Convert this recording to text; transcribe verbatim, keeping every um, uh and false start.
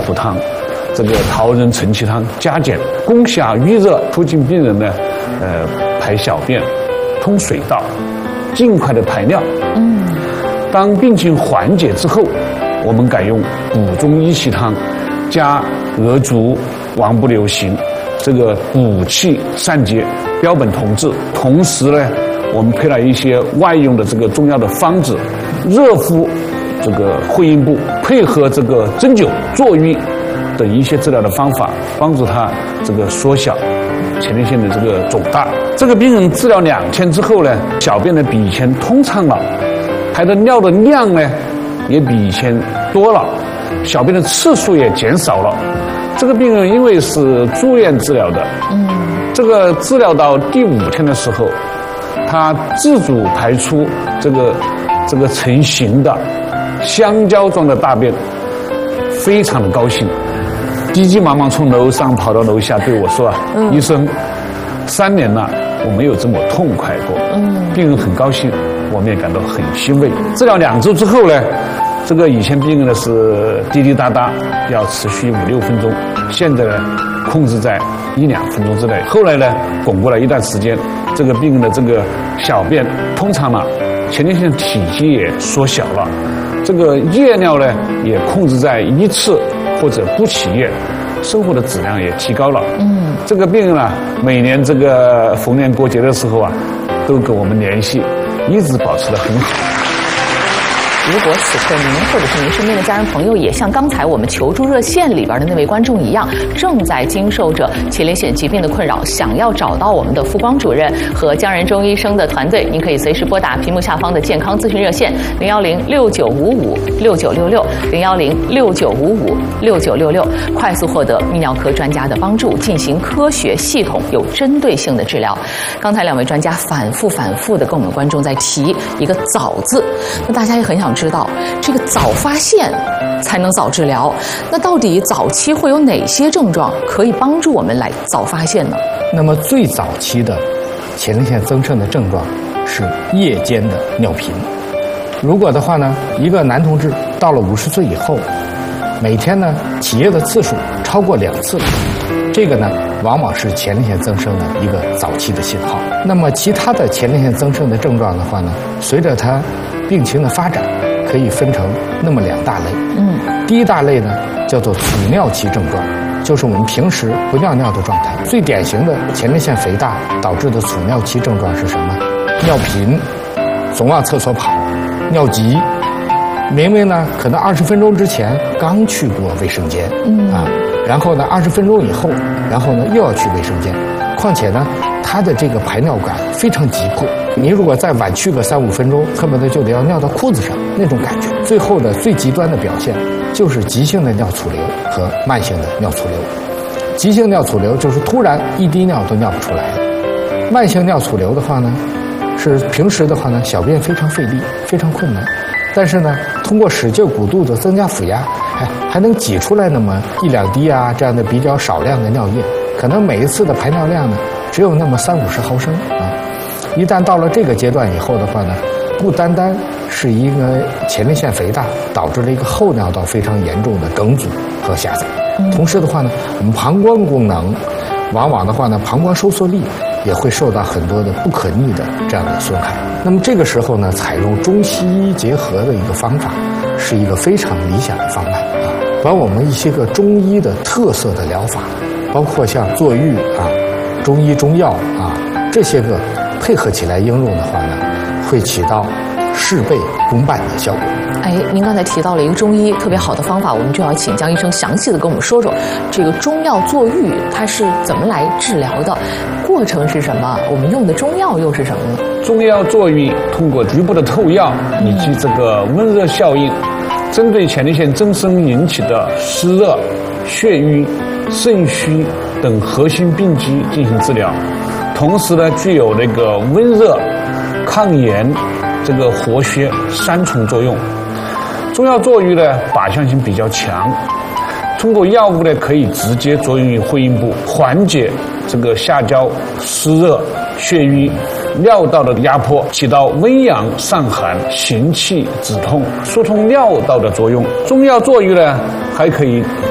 附汤，这个桃仁承气汤加减，攻下瘀热，促进病人呢，呃，排小便，通水道，尽快的排尿。嗯，当病情缓解之后，我们改用补中益气汤，加鹅竹、王不留行，这个补气散结，标本同治。同时呢，我们配了一些外用的这个中药的方子，热敷这个会阴部，配合这个针灸、坐浴等一些治疗的方法，帮助他这个缩小前列腺的这个肿大。这个病人治疗两天之后呢，小便呢比以前通畅了，排的尿的量呢也比以前多了，小便的次数也减少了。这个病人因为是住院治疗的，嗯，这个治疗到第五天的时候，他自主排出这个这个成型的香蕉状的大便，非常的高兴，急急忙忙从楼上跑到楼下对我说啊，嗯、医生，三年了，我没有这么痛快过。嗯，病人很高兴，我们也感到很欣慰。治疗两周之后呢，这个以前病人呢是滴滴答答，要持续五六分钟，现在呢控制在一两分钟之内。后来呢，巩固了一段时间，这个病人的这个小便通畅了，前列腺体积也缩小了，这个夜尿呢也控制在一次或者不起夜，生活的质量也提高了。嗯，这个病人啊，每年这个逢年过节的时候啊，都跟我们联系，一直保持得很好。 如果此刻您或者是您身边的家人朋友也像刚才我们求助热线里边的那位观众一样，正在经受着前列腺疾病的困扰，想要找到我们的傅光主任和江仁中医生的团队，您可以随时拨打屏幕下方的健康咨询热线零幺零六九五五六九六六零幺零六九五五六九六六，快速获得泌尿科专家的帮助，进行科学、系统、有针对性的治疗。刚才两位专家反复反复的跟我们观众在提一个早字，那大家也很想知道这个早发现才能早治疗，那到底早期会有哪些症状可以帮助我们来早发现呢？ 那么最早期的前列腺增生的症状是夜间的尿频。如果的话呢，一个男同志到了五十岁以后，每天呢起夜的次数超过两次，这个呢往往是前列腺增生的一个早期的信号。那么其他的前列腺增生的症状的话呢，随着它病情的发展，可以分成那么两大类。嗯，第一大类呢叫做储尿期症状，就是我们平时不尿尿的状态。最典型的前列腺肥大导致的储尿期症状是什么？尿频，总往厕所跑，尿急，明明呢可能二十分钟之前刚去过卫生间，嗯啊，然后呢二十分钟以后，然后呢又要去卫生间，况且呢他的这个排尿感非常急迫，你如果再晚去个三五分钟，恨不得就得要尿到裤子上那种感觉。最后的最极端的表现就是急性的尿储留和慢性的尿储留。急性尿储留就是突然一滴尿都尿不出来了，慢性尿储留的话呢，是平时的话呢小便非常费力，非常困难，但是呢通过使劲鼓肚子增加腹压，还还能挤出来那么一两滴啊这样的比较少量的尿液，可能每一次的排尿量呢只有那么三五十毫升啊。一旦到了这个阶段以后的话呢，不单单是一个前列腺肥大导致了一个后尿道非常严重的梗阻和狭窄，同时的话呢，我们膀胱功能往往的话呢，膀胱收缩力也会受到很多的不可逆的这样的损害。那么这个时候呢，采用中西医结合的一个方法是一个非常理想的方案啊，把我们一些个中医的特色的疗法，包括像坐浴啊、中医中药啊这些个配合起来应用的话呢，会起到事倍功半的效果。 哎，您刚才提到了一个中医特别好的方法，我们就要请江医生详细的跟我们说说这个中药坐浴它是怎么来治疗的，过程是什么，我们用的中药又是什么呢？ 中药坐浴通过局部的透药以及这个温热效应，针对前列腺增生引起的湿热、血瘀、肾虚等核心病机进行治疗，同时呢具有那个温热、抗炎、这个活血三重作用。中药坐浴呢靶向性比较强，通过药物呢可以直接作用于会阴部，缓解这个下焦、湿热、血瘀、尿道的压迫，起到温阳散寒、行气止痛、疏通尿道的作用。中药坐浴呢还可以